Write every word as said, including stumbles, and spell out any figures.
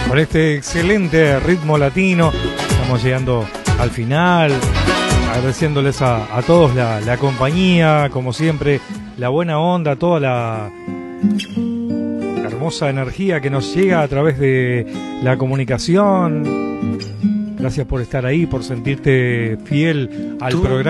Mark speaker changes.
Speaker 1: Con este excelente ritmo latino, estamos llegando al final, agradeciéndoles a, a todos la, la compañía, como siempre, la buena onda, toda la, la hermosa energía que nos llega a través de la comunicación. Gracias por estar ahí, por sentirte fiel al programa.